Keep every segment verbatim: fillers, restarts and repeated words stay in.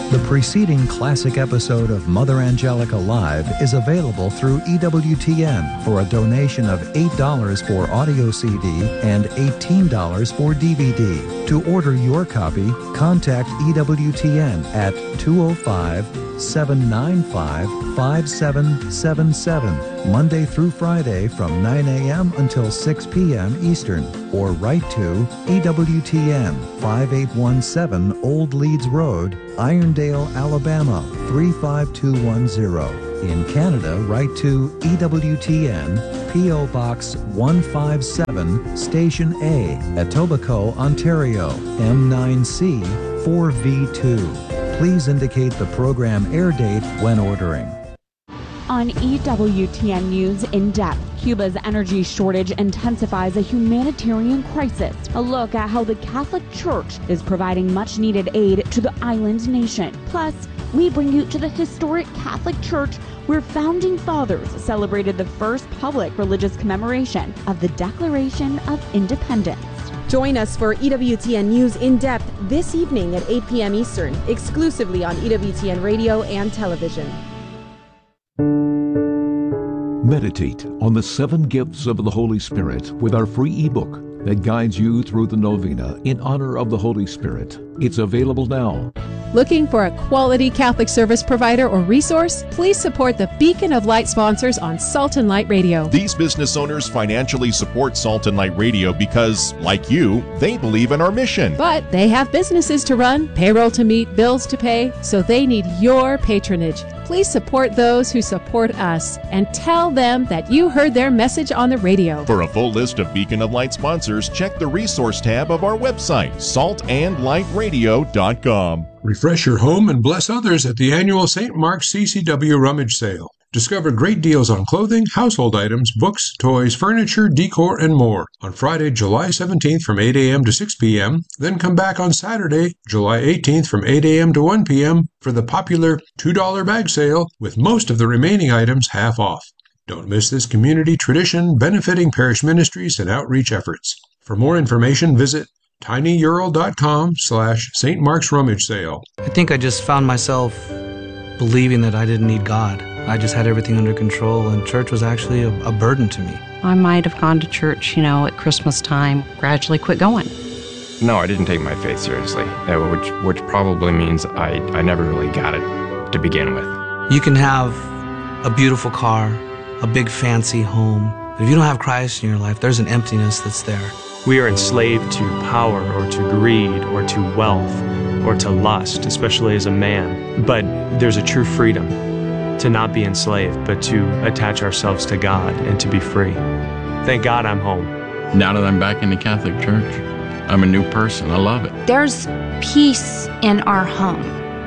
The preceding classic episode of Mother Angelica Live is available through E W T N for a donation of eight dollars for audio C D and eighteen dollars for D V D. To order your copy, contact E W T N at two oh five, seven nine five, five seven seven seven, Monday through Friday from nine a.m. until six p.m. Eastern, or write to E W T N, five eight one seven Old Leeds Road, Irondale, Alabama, three five two one zero. In Canada, write to E W T N, P O Box one five seven, Station A, Etobicoke, Ontario, M nine C four V two. Please indicate the program air date when ordering. On E W T N News In Depth, Cuba's energy shortage intensifies a humanitarian crisis. A look at how the Catholic Church is providing much-needed aid to the island nation. Plus, we bring you to the historic Catholic Church where Founding Fathers celebrated the first public religious commemoration of the Declaration of Independence. Join us for E W T N News In Depth this evening at eight p.m. Eastern, exclusively on E W T N Radio and television. Meditate on the seven gifts of the Holy Spirit with our free ebook that guides you through the novena in honor of the Holy Spirit. It's available now. Looking for a quality Catholic service provider or resource? Please support the Beacon of Light sponsors on Salt and Light Radio. These business owners financially support Salt and Light Radio because, like you, they believe in our mission. But they have businesses to run, payroll to meet, bills to pay, so they need your patronage. Please support those who support us and tell them that you heard their message on the radio. For a full list of Beacon of Light sponsors, check the resource tab of our website, salt and light radio dot com. Refresh your home and bless others at the annual Saint Mark's C C W Rummage Sale. Discover great deals on clothing, household items, books, toys, furniture, decor, and more on Friday, July seventeenth from eight a.m. to six p.m. Then come back on Saturday, July eighteenth from eight a.m. to one p.m. for the popular two dollar bag sale with most of the remaining items half off. Don't miss this community tradition benefiting parish ministries and outreach efforts. For more information, visit tinyurl.com slash Saint Mark's Rummage Sale. I think I just found myself believing that I didn't need God. I just had everything under control, and church was actually a, a burden to me. I might have gone to church, you know, at Christmas time, gradually quit going. No, I didn't take my faith seriously, which which probably means I, I never really got it to begin with. You can have a beautiful car, a big fancy home, but if you don't have Christ in your life, there's an emptiness that's there. We are enslaved to power or to greed or to wealth or to lust, especially as a man. But there's a true freedom to not be enslaved, but to attach ourselves to God and to be free. Thank God I'm home. Now that I'm back in the Catholic Church, I'm a new person. I love it. There's peace in our home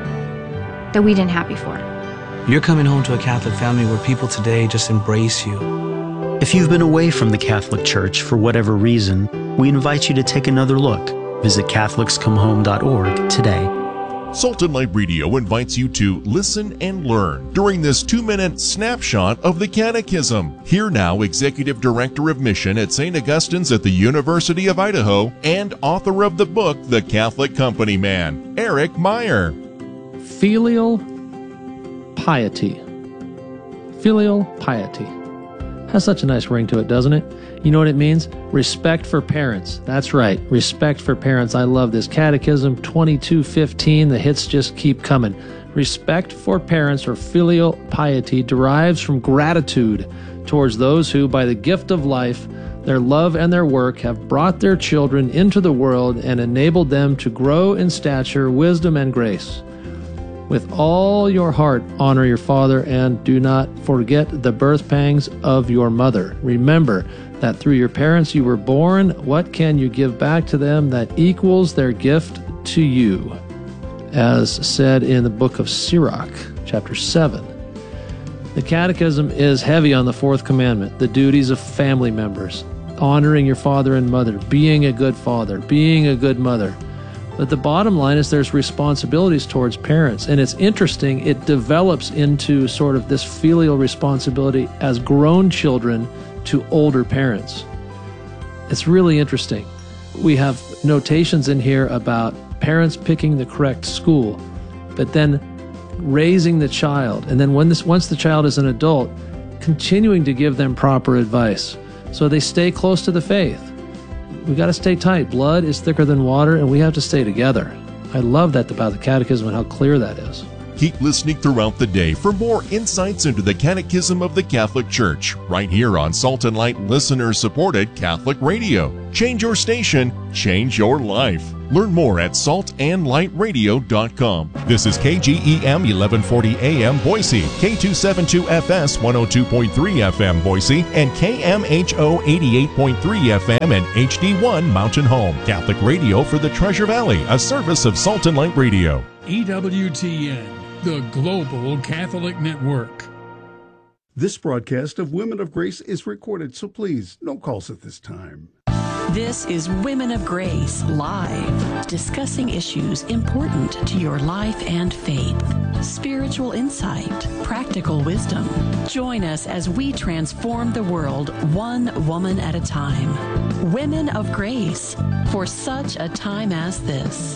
that we didn't have before. You're coming home to a Catholic family where people today just embrace you. If you've been away from the Catholic Church for whatever reason, we invite you to take another look. Visit Catholics Come Home dot org today. Salt and Light Radio invites you to listen and learn during this two-minute snapshot of the Catechism. Here now, Executive Director of Mission at Saint Augustine's at the University of Idaho and author of the book, The Catholic Company Man, Eric Meyer. Filial piety. Filial piety. Has such a nice ring to it, doesn't it? You know what it means? Respect for parents. That's right, respect for parents. I love this. Catechism twenty-two fifteen, the hits just keep coming. Respect for parents, or filial piety, derives from gratitude towards those who, by the gift of life, their love and their work, have brought their children into the world and enabled them to grow in stature, wisdom, and grace. With all your heart, honor your father, and do not forget the birth pangs of your mother. Remember that through your parents you were born. What can you give back to them that equals their gift to you? As said in the book of Sirach, chapter seven. The Catechism is heavy on the fourth commandment, the duties of family members, honoring your father and mother, being a good father, being a good mother. But the bottom line is there's responsibilities towards parents. And it's interesting, it develops into sort of this filial responsibility as grown children to older parents. It's really interesting. We have notations in here about parents picking the correct school, but then raising the child, and then when this once the child is an adult, continuing to give them proper advice so they stay close to the faith. We got to stay tight. Blood is thicker than water, and we have to stay together. I love that about the Catechism and how clear that is. Keep listening throughout the day for more insights into the Catechism of the Catholic Church, right here on Salt and Light listener-supported Catholic Radio. Change your station, change your life. Learn more at salt and light radio dot com. This is K G E M eleven forty A M Boise, K two seventy-two F S one oh two point three F M Boise, and K M H O eighty-eight point three F M and H D one Mountain Home. Catholic Radio for the Treasure Valley, a service of Salt and Light Radio. E W T N, the Global Catholic Network. This broadcast of Women of Grace is recorded, so please, no calls at this time. This is Women of Grace Live, discussing issues important to your life and faith, spiritual insight, practical wisdom. Join us as we transform the world one woman at a time. Women of Grace, for such a time as this.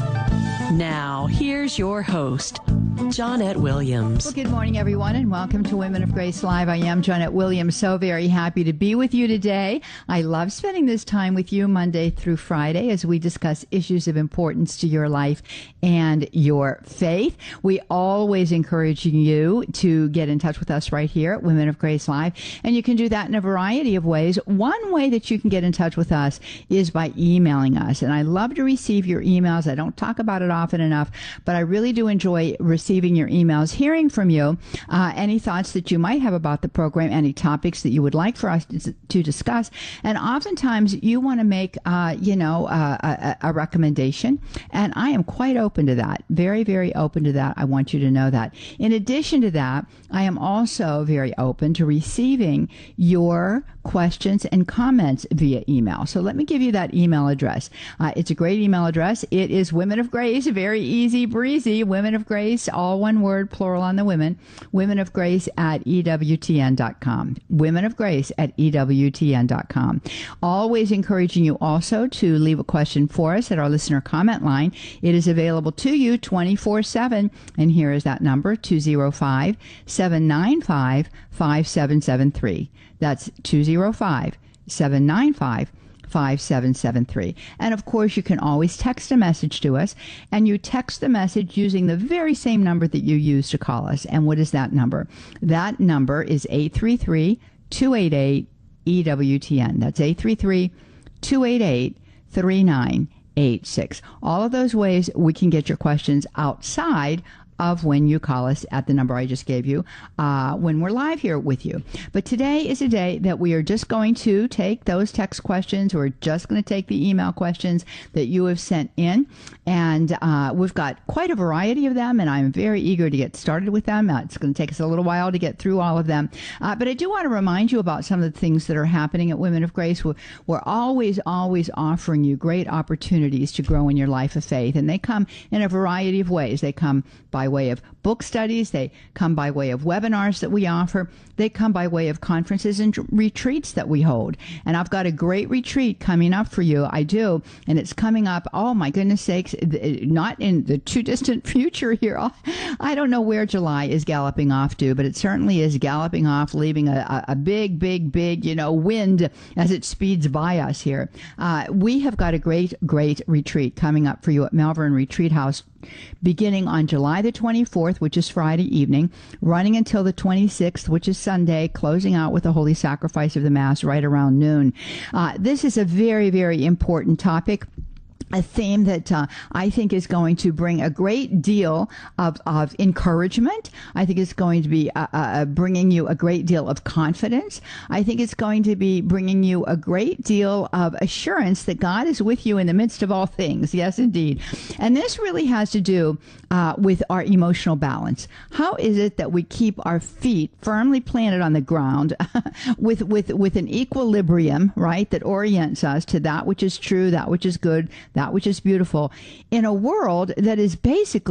Now, here's your host, Johnnette Williams. Well, good morning, everyone, and welcome to Women of Grace Live. I am Johnnette Williams, so very happy to be with you today. I love spending this time with you Monday through Friday as we discuss issues of importance to your life and your faith. We always encourage you to get in touch with us right here at Women of Grace Live, and you can do that in a variety of ways. One way that you can get in touch with us is by emailing us, and I love to receive your emails. I don't talk about it often enough, but I really do enjoy receiving your emails, hearing from you, uh, any thoughts that you might have about the program, any topics that you would like for us to, to discuss. And oftentimes you want to make, uh, you know, uh, a, a recommendation, and I am quite open to that. Very, very open to that. I want you to know that. In addition to that, I am also very open to receiving your questions and comments via email. So let me give you that email address. Uh, it's a great email address. It is Women of Grace, very easy breezy, Women of Grace, all one word, plural on the women, Women of Grace at E W T N dot com. Women of Grace at E W T N dot com. Always encouraging you also to leave a question for us at our listener comment line. It is available to you twenty-four seven, and here is that number, two oh five, seven nine five, five seven seven three. That's two oh five, seven nine five, five seven seven three. And of course, you can always text a message to us, and you text the message using the very same number that you use to call us. And what is that number? That number is eight three three, two eight eight, E W T N. That's eight three three, two eight eight, three nine eight six. All of those ways we can get your questions outside of when you call us at the number I just gave you, uh, when we're live here with you. But today is a day that we are just going to take those text questions. We're just going to take the email questions that you have sent in. And uh, we've got quite a variety of them, and I'm very eager to get started with them. Uh, it's going to take us a little while to get through all of them. Uh, but I do want to remind you about some of the things that are happening at Women of Grace. We're, we're always, always offering you great opportunities to grow in your life of faith. And they come in a variety of ways. They come by way of book studies. They come by way of webinars that we offer. They come by way of conferences and retreats that we hold. And I've got a great retreat coming up for you. I do. And it's coming up, oh my goodness sakes, not in the too distant future here. I don't know where July is galloping off to, but it certainly is galloping off, leaving a, a big, big, big, you know, wind as it speeds by us here. Uh, we have got a great, great retreat coming up for you at Malvern Retreat House, beginning on July the twenty-fourth, which is Friday evening, running until the twenty-sixth, which is Sunday, closing out with the Holy Sacrifice of the Mass right around noon. Uh, this is a very, very important topic. A theme that uh, I think is going to bring a great deal of, of encouragement. I think it's going to be uh, uh, bringing you a great deal of confidence. I think it's going to be bringing you a great deal of assurance that God is with you in the midst of all things. Yes, indeed. And this really has to do uh, with our emotional balance. How is it that we keep our feet firmly planted on the ground with, with, with an equilibrium, right, that orients us to that which is true, that which is good, that which is beautiful, in a world that is basically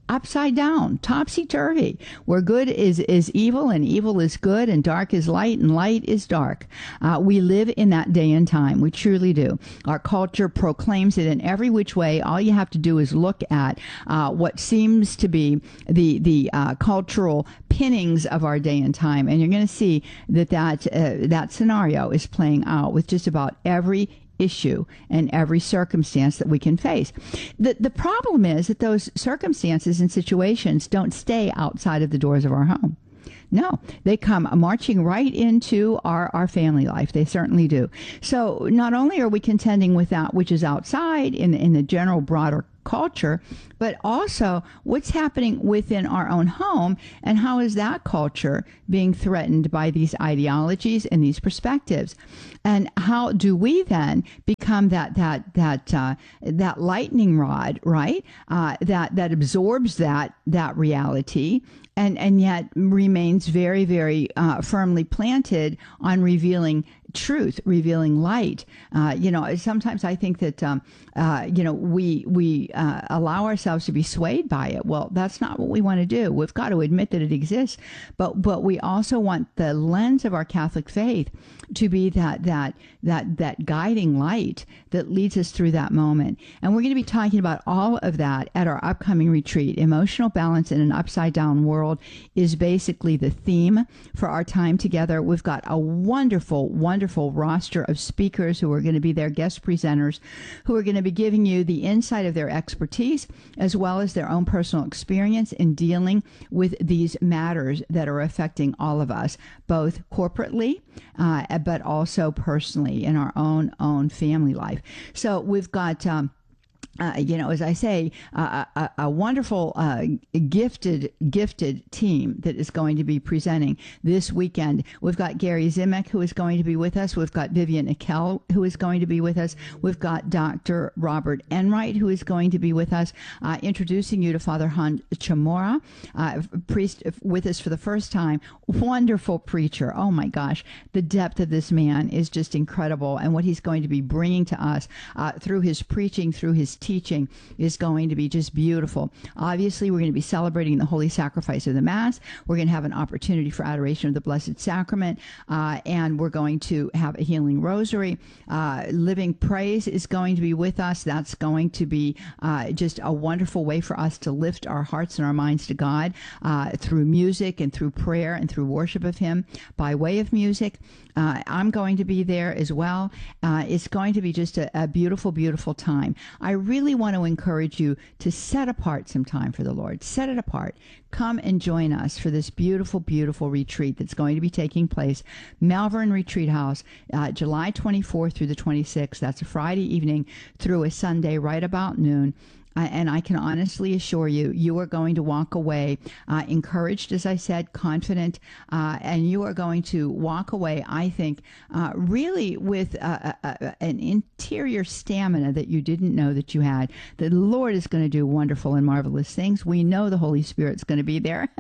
upside down, topsy-turvy, where good is, is evil and evil is good and dark is light and light is dark. Uh, we live in that day and time. We truly do. Our culture proclaims it in every which way. All you have to do is look at uh, what seems to be the, the uh, cultural pinnings of our day and time, and you're going to see that that, uh, that scenario is playing out with just about every issue and every circumstance that we can face. The the problem is that those circumstances and situations don't stay outside of the doors of our home. No, they come marching right into our, our family life. They certainly do. So not only are we contending with that which is outside in, in the general broader culture, but also what's happening within our own home and how is that culture being threatened by these ideologies and these perspectives. And how do we then become that that that uh, that lightning rod, right? Uh, that that absorbs that that reality and and yet remains very very uh, firmly planted on revealing truth, revealing light. Uh, you know, sometimes I think that um, uh, you know we we uh, allow ourselves to be swayed by it. Well, that's not what we want to do. We've got to admit that it exists, but but we also want the lens of our Catholic faith to be that that that that guiding light that leads us through that moment. And we're going to be talking about all of that at our upcoming retreat. Emotional balance in an upside down world is basically the theme for our time together. We've got a wonderful, wonderful roster of speakers who are going to be their guest presenters, who are going to be giving you the insight of their expertise as well as their own personal experience in dealing with these matters that are affecting all of us, both corporately, uh, but also personally in our own own family life. So we've got um, Uh, you know, as I say, uh, a, a wonderful, uh, gifted, gifted team that is going to be presenting this weekend. We've got Gary Zimek, who is going to be with us. We've got Vivian Akel, who is going to be with us. We've got Doctor Robert Enright, who is going to be with us, uh, introducing you to Father Han Chamora, uh, priest with us for the first time. Wonderful preacher. Oh my gosh. The depth of this man is just incredible. And what he's going to be bringing to us uh, through his preaching, through his teaching is going to be just beautiful. Obviously, we're going to be celebrating the Holy Sacrifice of the Mass. We're going to have an opportunity for adoration of the Blessed Sacrament, uh, and we're going to have a healing rosary. Uh, Living Praise is going to be with us. That's going to be uh, just a wonderful way for us to lift our hearts and our minds to God uh, through music and through prayer and through worship of Him by way of music. Uh, I'm going to be there as well. Uh, it's going to be just a, a beautiful, beautiful time. I really want to encourage you to set apart some time for the Lord. Set it apart. Come and join us for this beautiful, beautiful retreat that's going to be taking place. Malvern Retreat House, uh, July twenty-fourth through the twenty-sixth. That's a Friday evening through a Sunday right about noon. Uh, and I can honestly assure you, you are going to walk away uh, encouraged, as I said, confident, uh, and you are going to walk away, I think, uh, really with uh, uh, uh, an interior stamina that you didn't know that you had. The Lord is going to do wonderful and marvelous things. We know the Holy Spirit's going to be there.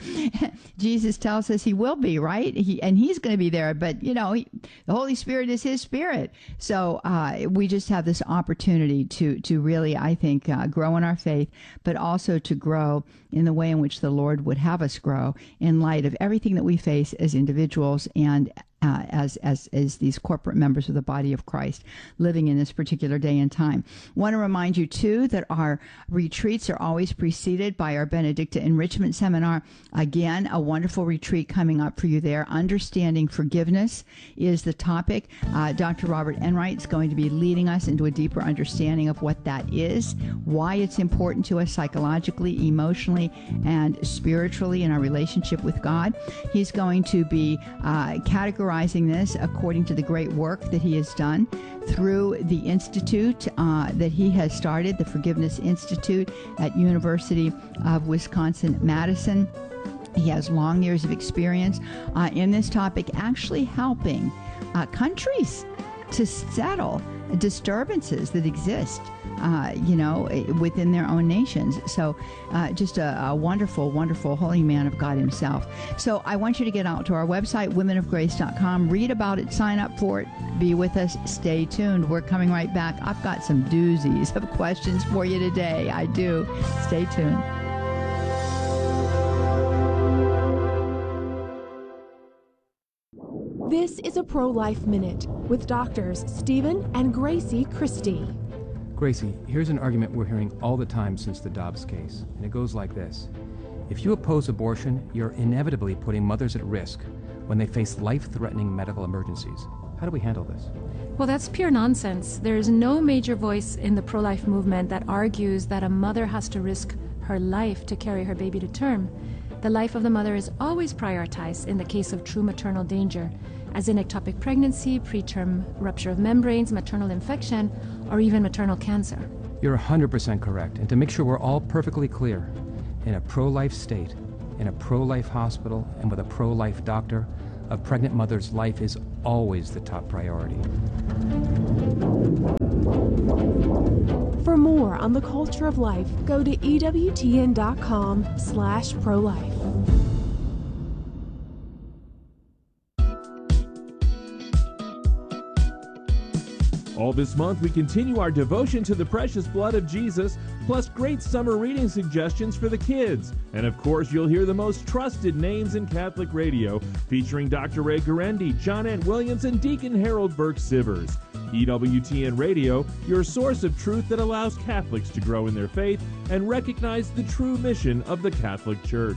Jesus tells us He will be, right? He, and He's going to be there, but, you know, he, the Holy Spirit is His Spirit. So uh, we just have this opportunity to, to really, I think, uh, grow in our faith, but also to grow in the way in which the Lord would have us grow in light of everything that we face as individuals and Uh, as, as as these corporate members of the body of Christ living in this particular day and time. Want to remind you, too, that our retreats are always preceded by our Benedicta Enrichment Seminar. Again, a wonderful retreat coming up for you there. Understanding Forgiveness is the topic. Uh, Doctor Robert Enright is going to be leading us into a deeper understanding of what that is, why it's important to us psychologically, emotionally, and spiritually in our relationship with God. He's going to be uh, categorizing this according to the great work that he has done through the institute uh, that he has started, the Forgiveness Institute at University of Wisconsin-Madison. He has long years of experience uh, in this topic, actually helping uh, countries to settle disturbances that exist, uh, you know, within their own nations. So uh, just a, a wonderful, wonderful holy man of God himself. So I want you to get out to our website, women of grace dot com, read about it, sign up for it, be with us, stay tuned. We're coming right back. I've got some doozies of questions for you today. I do. Stay tuned. This is a Pro-Life Minute with doctors Stephen and Gracie Christie. Gracie, here's an argument we're hearing all the time since the Dobbs case, and it goes like this. If you oppose abortion, you're inevitably putting mothers at risk when they face life-threatening medical emergencies. How do we handle this? Well, that's pure nonsense. There is no major voice in the pro-life movement that argues that a mother has to risk her life to carry her baby to term. The life of the mother is always prioritized in the case of true maternal danger, as in ectopic pregnancy, preterm rupture of membranes, maternal infection, or even maternal cancer. You're one hundred percent correct. And to make sure we're all perfectly clear, in a pro-life state, in a pro-life hospital, and with a pro-life doctor, a pregnant mother's life is always the top priority. For more on the culture of life, go to E W T N dot com slash pro-life. All this month, we continue our devotion to the precious blood of Jesus, plus great summer reading suggestions for the kids. And of course, you'll hear the most trusted names in Catholic radio, featuring Doctor Ray Guarendi, John Ant Williams, and Deacon Harold Burke-Sivers. E W T N Radio, your source of truth that allows Catholics to grow in their faith and recognize the true mission of the Catholic Church.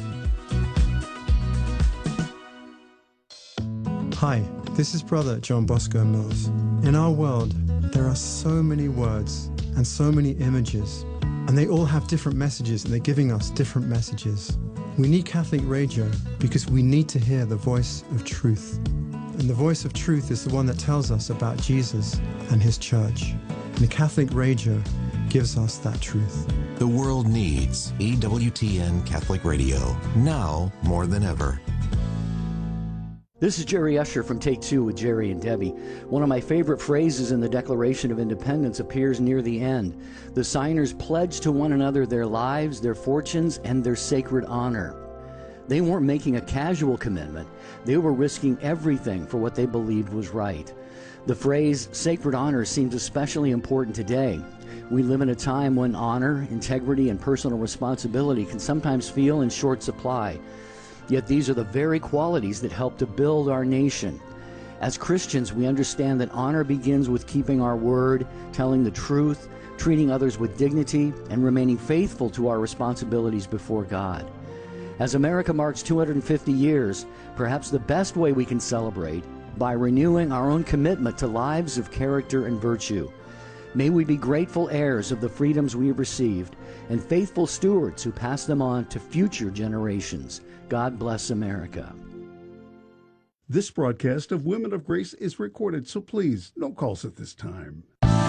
Hi, this is Brother John Bosco Mills. In our world, there are so many words and so many images, and they all have different messages, and they're giving us different messages. We need Catholic radio because we need to hear the voice of truth. And the voice of truth is the one that tells us about Jesus and his church. And the Catholic radio gives us that truth. The world needs E W T N Catholic Radio, now more than ever. This is Jerry Usher from Take Two with Jerry and Debbie. One of my favorite phrases in the Declaration of Independence appears near the end. The signers pledged to one another their lives, their fortunes, and their sacred honor. They weren't making a casual commitment. They were risking everything for what they believed was right. The phrase sacred honor seems especially important today. We live in a time when honor, integrity, and personal responsibility can sometimes feel in short supply. Yet these are the very qualities that help to build our nation. As Christians, we understand that honor begins with keeping our word, telling the truth, treating others with dignity, and remaining faithful to our responsibilities before God. As America marks two hundred fifty years, perhaps the best way we can celebrate by renewing our own commitment to lives of character and virtue. May we be grateful heirs of the freedoms we have received and faithful stewards who pass them on to future generations. God bless America. This broadcast of Women of Grace is recorded, so please, no calls at this time.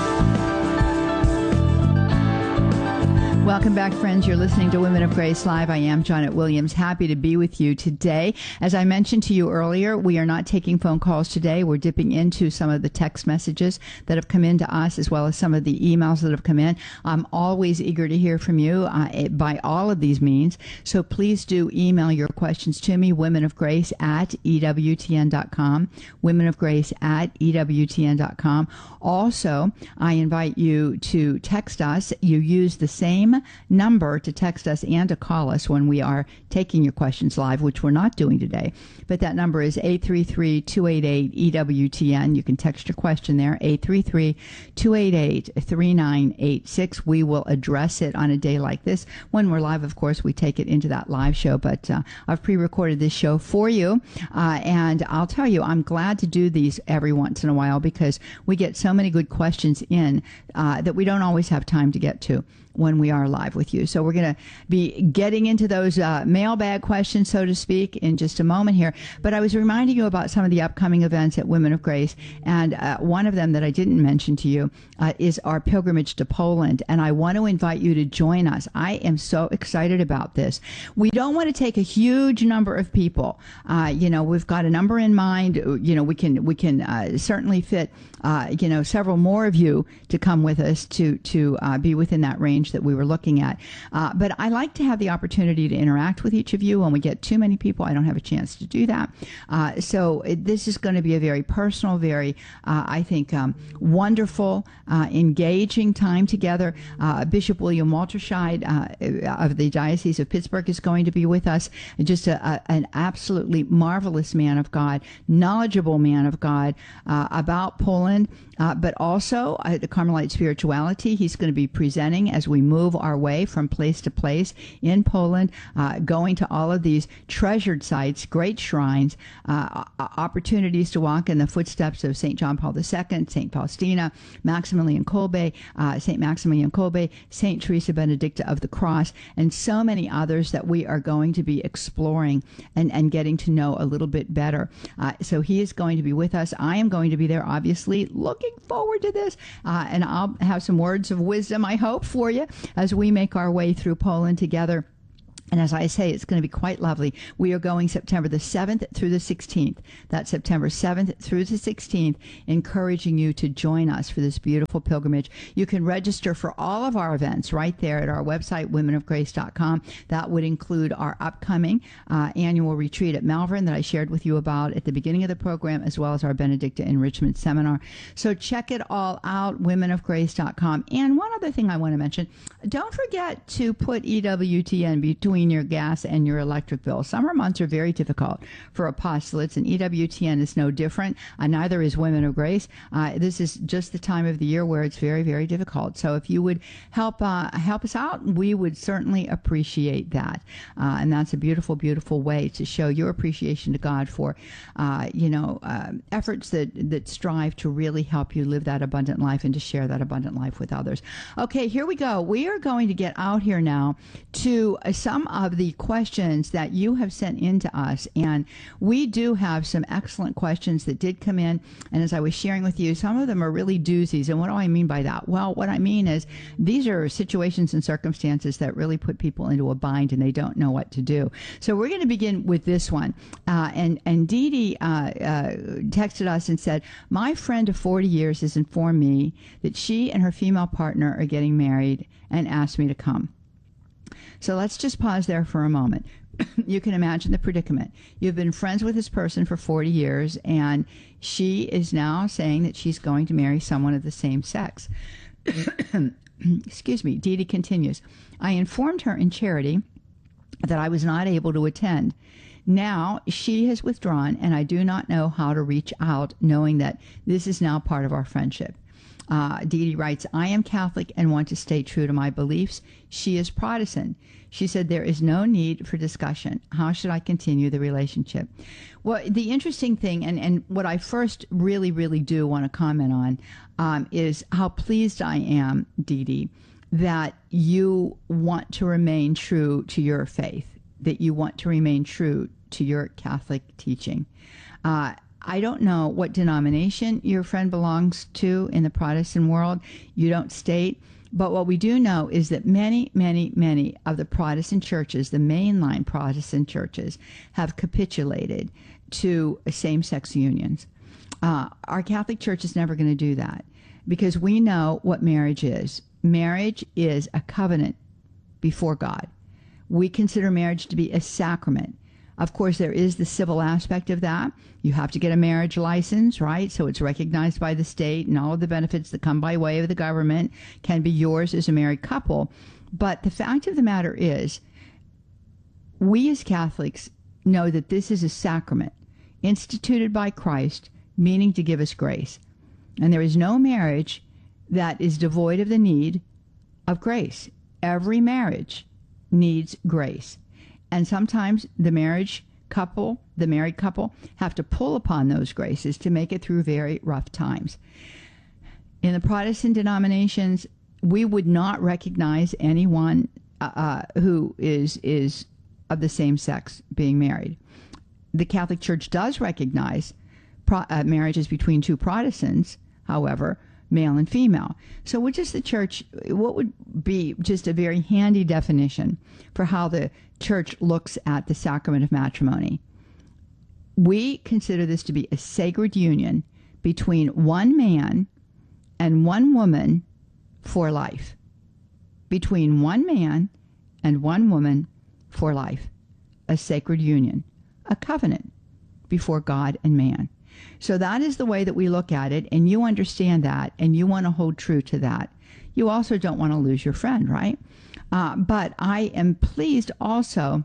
Welcome back, friends. You're listening to Women of Grace Live. I am Janet Williams. Happy to be with you today. As I mentioned to you earlier, we are not taking phone calls today. We're dipping into some of the text messages that have come in to us, as well as some of the emails that have come in. I'm always eager to hear from you uh, by all of these means. So please do email your questions to me, women of grace at E W T N dot com, women of grace at E W T N dot com. Also, I invite you to text us. You use the same number to text us and to call us when we are taking your questions live, which we're not doing today. But that number is eight three three, two eight eight, E W T N. You can text your question there, eight three three, two eight eight, three nine eight six. We will address it on a day like this. When we're live, of course, we take it into that live show, but uh, I've pre-recorded this show for you. Uh, and I'll tell you, I'm glad to do these every once in a while because we get so many good questions in uh, that we don't always have time to get to when we are live with you. So we're going to be getting into those uh, mailbag questions, so to speak, in just a moment here. But I was reminding you about some of the upcoming events at Women of Grace, and uh, one of them that I didn't mention to you uh, is our pilgrimage to Poland, and I want to invite you to join us. I am so excited about this. We don't want to take a huge number of people. Uh, you know, we've got a number in mind. You know, we can we can uh, certainly fit uh, you know several more of you to come with us to to uh, be within that range passage that we were looking at. Uh, but I like to have the opportunity to interact with each of you. When we get too many people, I don't have a chance to do that. Uh, so it, this is going to be a very personal, very, uh, I think, um, wonderful, uh, engaging time together. Uh, Bishop William Walterscheid uh, of the Diocese of Pittsburgh is going to be with us. Just a, a, an absolutely marvelous man of God, knowledgeable man of God uh, about Poland, uh, but also uh, the Carmelite spirituality. He's going to be presenting as we move our way from place to place in Poland, uh, going to all of these treasured sites, great shrines, uh, opportunities to walk in the footsteps of Saint John Paul the Second, Saint Faustina, Maximilian Kolbe, uh, Saint Maximilian Kolbe, Saint Teresa Benedicta of the Cross, and so many others that we are going to be exploring and, and getting to know a little bit better. Uh, so he is going to be with us. I am going to be there, obviously, looking forward to this. Uh, and I'll have some words of wisdom, I hope, for you as we make our way through Poland together. And as I say, it's going to be quite lovely. We are going September the seventh through the sixteenth. That's September seventh through the sixteenth, encouraging you to join us for this beautiful pilgrimage. You can register for all of our events right there at our website, women of grace dot com. That would include our upcoming uh, annual retreat at Malvern that I shared with you about at the beginning of the program, as well as our Benedicta Enrichment Seminar. So check it all out, women of grace dot com. And one other thing I want to mention, don't forget to put E W T N between your gas and your electric bill. Summer months are very difficult for apostolates, and E W T N is no different. Uh, neither is Women of Grace. Uh, this is just the time of the year where it's very, very difficult. So if you would help uh, help us out, we would certainly appreciate that. Uh, and that's a beautiful, beautiful way to show your appreciation to God for, uh, you know, uh, efforts that, that strive to really help you live that abundant life and to share that abundant life with others. Okay, here we go. We are going to get out here now to uh, some of the questions that you have sent in to us. And we do have some excellent questions that did come in. And as I was sharing with you, some of them are really doozies. And what do I mean by that? Well, what I mean is these are situations and circumstances that really put people into a bind and they don't know what to do. So we're going to begin with this one. Uh, and, and Dee Dee uh, uh, texted us and said, my friend of forty years has informed me that she and her female partner are getting married and asked me to come. So let's just pause there for a moment. You can imagine the predicament. You've been friends with this person for forty years, and she is now saying that she's going to marry someone of the same sex. Excuse me. Dee Dee continues, I informed her in charity that I was not able to attend. Now she has withdrawn, and I do not know how to reach out, knowing that this is now part of our friendship. Uh, Dee Dee writes, I am Catholic and want to stay true to my beliefs. She is Protestant. She said, there is no need for discussion. How should I continue the relationship? Well, the interesting thing, and, and what I first really, really do want to comment on, um, is how pleased I am, Dee Dee, that you want to remain true to your faith, that you want to remain true to your Catholic teaching. Uh, I don't know what denomination your friend belongs to in the Protestant world. You don't state. But what we do know is that many, many, many of the Protestant churches, the mainline Protestant churches, have capitulated to same-sex unions. Uh, our Catholic Church is never going to do that because we know what marriage is. Marriage is a covenant before God. We consider marriage to be a sacrament. Of course, there is the civil aspect of that. You have to get a marriage license, right? So it's recognized by the state, and all of the benefits that come by way of the government can be yours as a married couple. But the fact of the matter is, we as Catholics know that this is a sacrament instituted by Christ, meaning to give us grace. And there is no marriage that is devoid of the need of grace. Every marriage needs grace. And sometimes the marriage couple, the married couple, have to pull upon those graces to make it through very rough times. In the Protestant denominations, we would not recognize anyone uh, who is is of the same sex being married. The Catholic Church does recognize pro- uh, marriages between two Protestants, however, male and female. So what does the church, what would be just a very handy definition for how the church looks at the sacrament of matrimony? We consider this to be a sacred union between one man and one woman for life. between one man and one woman for life, a sacred union, a covenant before God and man. So that is the way that we look at it, and you understand that, and you want to hold true to that. You also don't want to lose your friend, right? Uh, but I am pleased also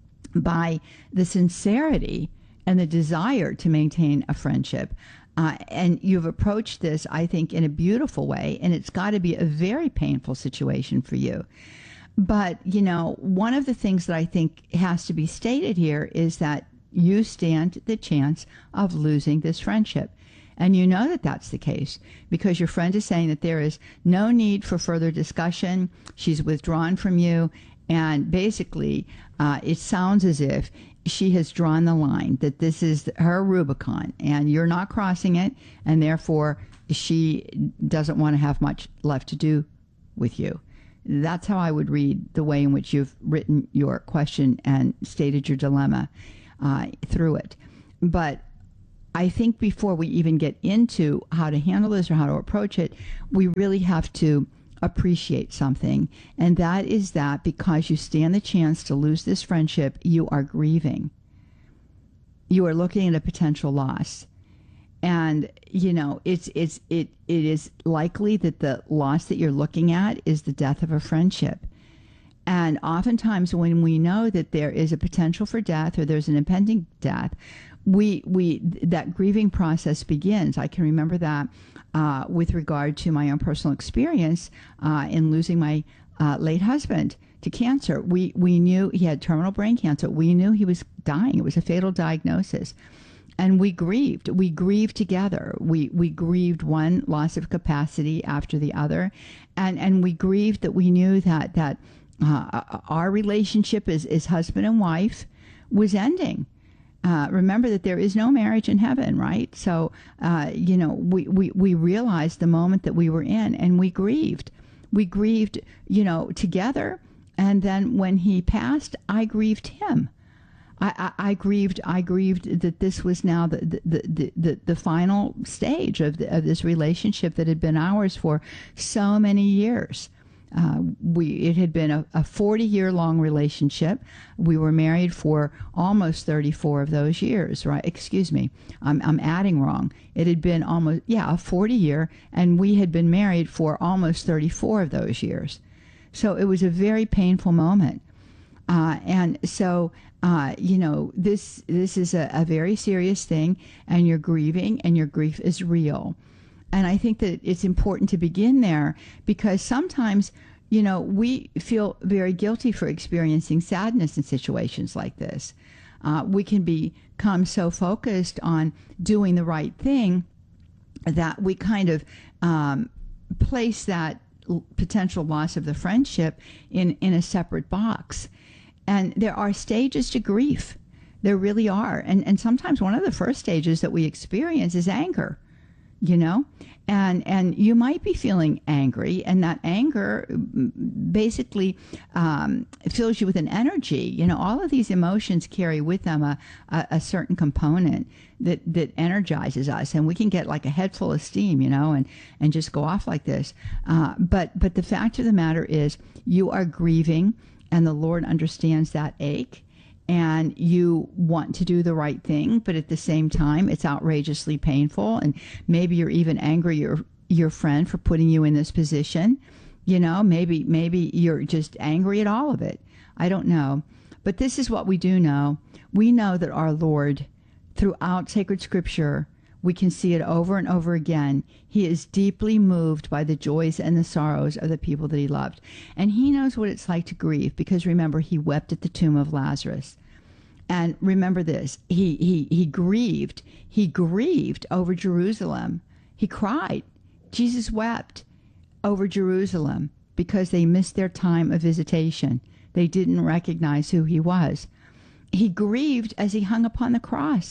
by the sincerity and the desire to maintain a friendship. Uh, and you've approached this, I think, in a beautiful way, and it's got to be a very painful situation for you. But, you know, one of the things that I think has to be stated here is that you stand the chance of losing this friendship. And you know that that's the case because your friend is saying that there is no need for further discussion. She's withdrawn from you. And basically, uh, it sounds as if she has drawn the line, that this is her Rubicon and you're not crossing it. And therefore, she doesn't want to have much left to do with you. That's how I would read the way in which you've written your question and stated your dilemma uh, through it. But I think before we even get into how to handle this or how to approach it, we really have to appreciate something. And that is that because you stand the chance to lose this friendship, you are grieving. You are looking at a potential loss. And, you know, it's it's it it is likely that the loss that you're looking at is the death of a friendship. And oftentimes when we know that there is a potential for death or there's an impending death, we we that grieving process begins. I can remember that uh, with regard to my own personal experience uh, in losing my uh, late husband to cancer. We we knew he had terminal brain cancer. We knew he was dying. It was a fatal diagnosis. And we grieved. We grieved together. We we grieved one loss of capacity after the other, and and we grieved that we knew that that uh, our relationship as as husband and wife was ending. Uh, remember that there is no marriage in heaven, right? So uh, you know we, we we realized the moment that we were in, and we grieved. We grieved, you know, together. And then when he passed, I grieved him. I, I, I grieved. I grieved that this was now the the, the, the, the final stage of the, of this relationship that had been ours for so many years. Uh, we it had been a, a forty year long relationship. We were married for almost thirty-four of those years. Right? Excuse me. I'm I'm adding wrong. It had been almost yeah a forty year, and we had been married for almost thirty-four of those years. So it was a very painful moment. Uh, and so, uh, you know, this this is a, a very serious thing, and you're grieving, and your grief is real. And I think that it's important to begin there because sometimes, you know, we feel very guilty for experiencing sadness in situations like this. Uh, we can become so focused on doing the right thing that we kind of um, place that potential loss of the friendship in, in a separate box. And there are stages to grief. There really are. And and sometimes one of the first stages that we experience is anger, you know? And and you might be feeling angry, and that anger basically um, fills you with an energy. You know, all of these emotions carry with them a, a, a certain component that, that energizes us, and we can get like a head full of steam, you know, and, and just go off like this. Uh, but but the fact of the matter is you are grieving, and the Lord understands that ache, and you want to do the right thing, but at the same time, it's outrageously painful, and maybe you're even angry at your your friend for putting you in this position. You know, maybe maybe you're just angry at all of it. I don't know. But this is what we do know. We know that our Lord, throughout sacred scripture, we can see it over and over again. He is deeply moved by the joys and the sorrows of the people that he loved. And he knows what it's like to grieve because, remember, he wept at the tomb of Lazarus. And remember this, he, he, he grieved. He grieved over Jerusalem. He cried. Jesus wept over Jerusalem because they missed their time of visitation. They didn't recognize who he was. He grieved as he hung upon the cross.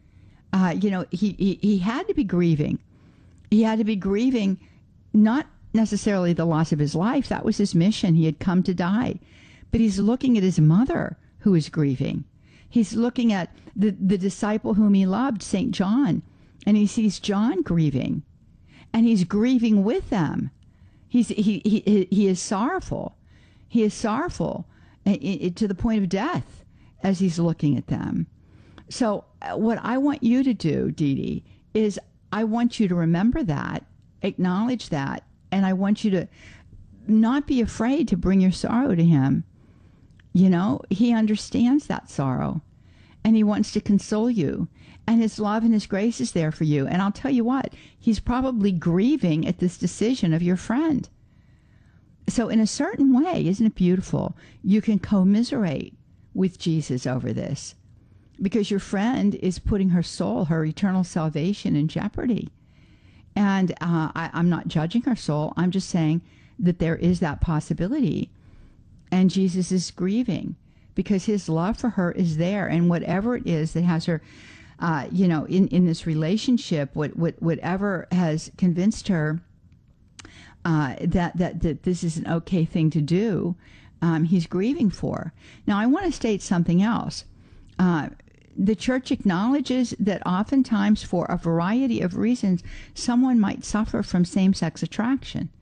Uh, you know, he, he, he had to be grieving. He had to be grieving, not necessarily the loss of his life. That was his mission. He had come to die. But he's looking at his mother who is grieving. He's looking at the, the disciple whom he loved, Saint John, and he sees John grieving. And he's grieving with them. He's he he he is sorrowful. He is sorrowful to the point of death as he's looking at them. So what I want you to do, Dee Dee, is I want you to remember that, acknowledge that, and I want you to not be afraid to bring your sorrow to him. You know, he understands that sorrow, and he wants to console you, and his love and his grace is there for you. And I'll tell you what, he's probably grieving at this decision of your friend. So in a certain way, isn't it beautiful? You can commiserate with Jesus over this, because your friend is putting her soul, her eternal salvation, in jeopardy. And uh, I, I'm not judging her soul. I'm just saying that there is that possibility. And Jesus is grieving because his love for her is there. And whatever it is that has her, uh, you know, in, in this relationship, what, what whatever has convinced her uh, that, that, that this is an okay thing to do, um, he's grieving for. Now, I want to state something else. Uh, the church acknowledges that oftentimes, for a variety of reasons, someone might suffer from same-sex attraction.